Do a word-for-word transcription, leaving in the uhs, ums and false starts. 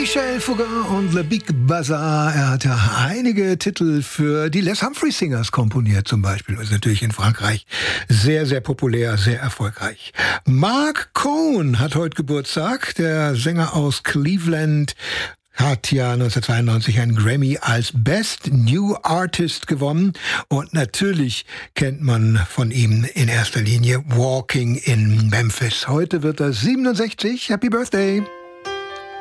Michel Foucault und Le Big Bazaar. Er hat ja einige Titel für die Les Humphrey Singers komponiert zum Beispiel. Das ist natürlich in Frankreich sehr, sehr populär, sehr erfolgreich. Marc Cohn hat heute Geburtstag, der Sänger aus Cleveland. Hat ja neunzehnhundertzweiundneunzig einen Grammy als Best New Artist gewonnen. Und natürlich kennt man von ihm in erster Linie Walking in Memphis. Heute wird er siebenundsechzig. Happy Birthday!